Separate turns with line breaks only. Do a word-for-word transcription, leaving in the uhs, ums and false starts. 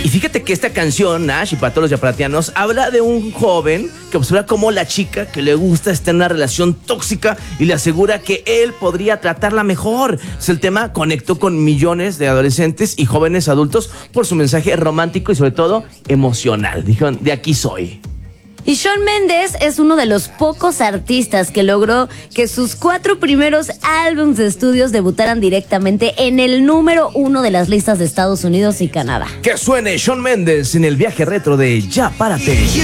Y fíjate que esta canción, Nash, y para todos los yaparatianos, habla de un joven que observa cómo la chica que le gusta está en una relación tóxica y le asegura que él podría tratarla mejor. Es el tema conectó con millones de adolescentes y jóvenes adultos por su mensaje romántico y sobre todo emocional. Dijeron, de aquí soy.
Y Shawn Mendes es uno de los pocos artistas que logró que sus cuatro primeros álbumes de estudios debutaran directamente en el número uno de las listas de Estados Unidos y Canadá.
Que suene Shawn Mendes en el viaje retro de Ya Párate.